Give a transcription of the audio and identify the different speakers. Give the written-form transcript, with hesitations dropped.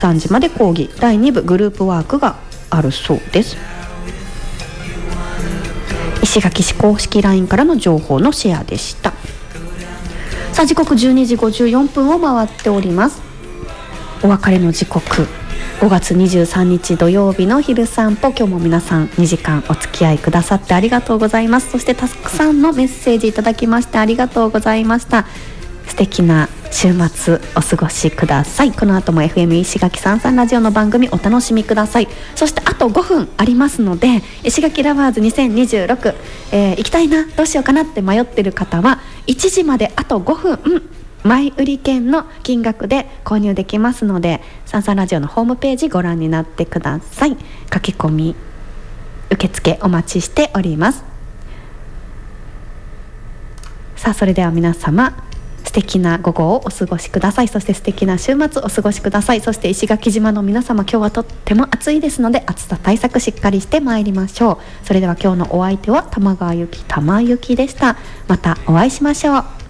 Speaker 1: 3時まで講義、第2部グループワークがあるそうです。石垣市公式 LINE からの情報のシェアでした。さあ時刻12時54分を回っております。お別れの時刻、5月23日土曜日の昼散歩、今日も皆さん2時間お付き合いくださってありがとうございます。そしてたくさんのメッセージいただきましてありがとうございました。素敵な週末お過ごしください。この後も FM 石垣さんさんラジオの番組お楽しみください。そしてあと5分ありますので、石垣ラバーズ2026、行きたいな、どうしようかなって迷ってる方は1時まであと5分、前売り券の金額で購入できますので、さんさんラジオのホームページご覧になってください。駆け込み受付お待ちしております。さあそれでは皆様、素敵な午後をお過ごしください。そして素敵な週末お過ごしください。そして石垣島の皆様、今日はとっても暑いですので暑さ対策しっかりしてまいりましょう。それでは今日のお相手は玉川ゆきでした。またお会いしましょう。